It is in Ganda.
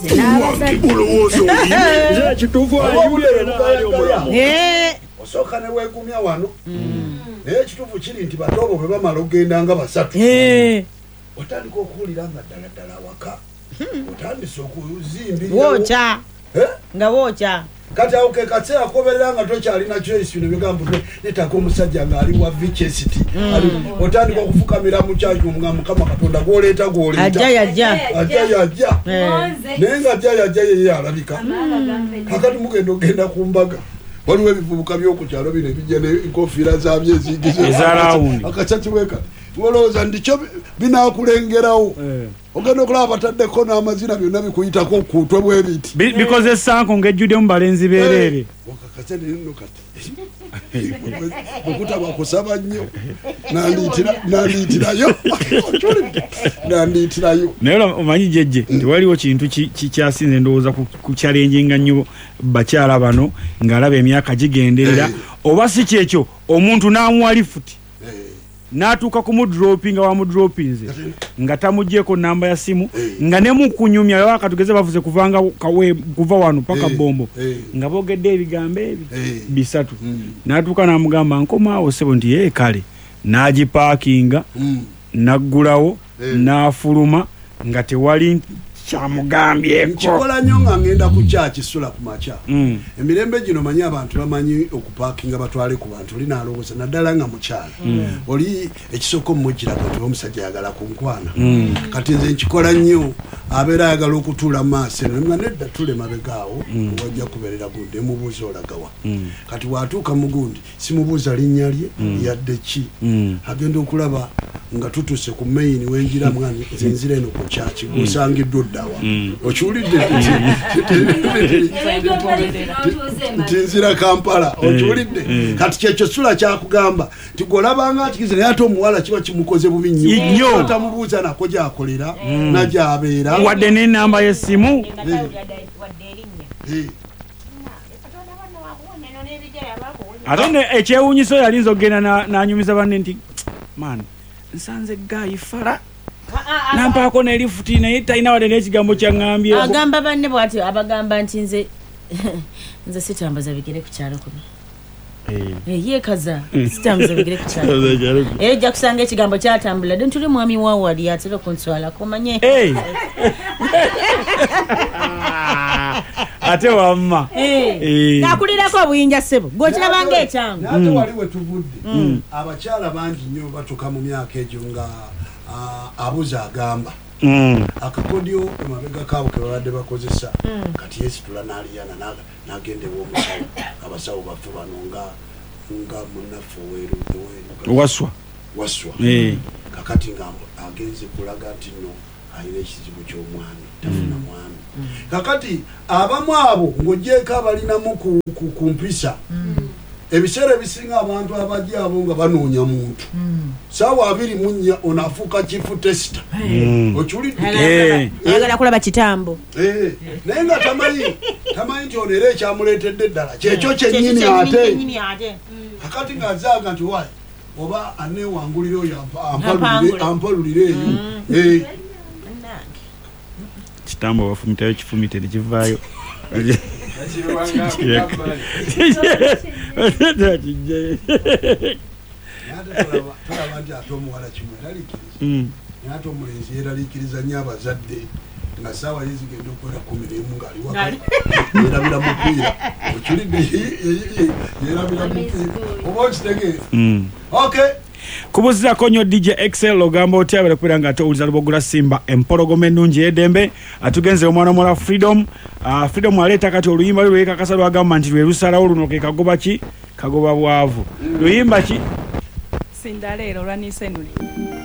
Osoka ne wekumya wano. Ekitufu kiri nti batobo bwe bamala ogenda nga basatu. Otandika okuwulira nga ddala waka. Otandise okuzimbira. Wocha. Nga wocha. Kati awo ke kaseera koberera nga tokyalina choice bino bigambo netako omusajja ng'ali wa VHST. Otandika okufukamira mu kyaju nga Mukama Katonda gw'oleeta. Ajja. Naye nga ajja ye alabika. Kakati mugenda ku mbaga. Waliwo ebivubuka by'okukyalo bino ebijja n'enkofiira zaabyo ezigize. Akacati weka. Wolowooza ndikyo binaakulengerawo. Ogenda okulaba bataddeko n'amazina byonna bikuyitako kuutwe bwe biti. Because essanko ng'ejjudde mu balenzi beerere. Wakakacati nno kati. Okutaba kusaba nnyo. Nandiitirayo. Naye omanyi jjejje tewaliwo kintu kikyasinze ndowooza ku kyalenjenga nnyo bakyala bano ng'alaba emyaka gigenderera oba si kyekyo omuntu n'amuwa lifuti n'atuuka kumudropinga wamudropinze nga tamugyeko namba ya simu nga ne mukunyumya yawaka tugeze bavuze kuva wano paka bombo nga boogedde ebigambo ebi bisatu n'atuuka n'amugamba nkomaawo ssebo nti kale n'agipaakinga n'aggulawo n'afuluma nga tewali kyamugambyeko. Nkikola nnyo nga ngenda ku kyakisula ku makya. Emirembe gino manyi abantu bamanyi okupaakinga batwale ku bantu oli n'alowooza naddala nga mukyala. Oli ekisooka omujjira kati omusajja ayagala kunkwana. Kati nze nkikola nnyo abeera ayagala okutuula mu maaso eno nga nedda tule mabegaawo wajja kubeerera gundi emubuuza olagawa. Kati bw'atuuka mu gundi simubuuza linnya lye yadde ki. Agenda okulaba nga tutuse ku main wenjira mwani zinzira eno ku kyaki gusangiddwa ddawa. Okiwulidde ntinzira Kampala. Okiwulidde kati kyekyo sula kyakugamba nti golabanga atikize naye ate omuwala kiba kimukoze bubi nnyo tamubuuza nako gyakolera nagyabeera wadde n'ennamba y'essimu. Ate ekyewuunyiso yalinza okugenda n'anyumiza banne nti man nsanze gayifala nampaako n'elifuti naye talina wadde n'ekigambo kyaŋŋambyeko. Agamba banne bw'atyo abagamba nti nze sitambuza bigere ku kyalo kuno. Yeekaza sitambuza bigere ku kyalo. Ejja kusanga ekigambo kyatambula dde ntuli mwami waawali atera okunswalako omanye. Ate wamma nakulirako obuyinja ssebo gw'okirabanga ekyangu. Ate wali we tuvudde abakyala bangi nnyo batuuka mu myaka egyo nga abuza agamba akakodyo emabega kaabo ke babadde bakozesa kati yeesitula n'aliyana n'agenda ew'omusawo abasawo baffe bano nga munnaffe oweeru waswa kakati nga agenze kulaga nti nno alina ekizibu ky'omwami tafuna mwami. Kakati abamu abo ng'ogyeko abalinamu ku mpisa ebiseera ebisinga abantu abajja abo nga banoonya muntu saawa 24 onaafuuka chifu testa. Okiwulidde ayagala kulaba kitambo naye nga tamanyi nti ono era ekyamuleetedde ddala kyekyo kyennyini ate. Kakati ng'azaaga nti wayi oba aneewangulire oyo ampalulire eyo kitambo bafumitayo kifumite nekivaayo. Tulaba nti ate omuwala kimu eraliikiriza naye ate omulenzi yeraliikiriza nnyo abazadde nga saawa ye zigenda okukola 11 ng'ali waka yerabira mupiira. Okiwulidde yerabira mupiira oba okitegeera. Okay. Kubuzako nnyo DJ XL ogamba oti abere kwera nga owuliza Lubogula Simba empologoma ennungi y'eddembe atugenze omwana omuwala Freedom. Freedom aleeta kati oluyimba lwe kakasa lwagamba nti lwe lusalawo luno ke kagoba ki kagoba bwavu. Luyimba ki Sindaleero lwa Nisenuli.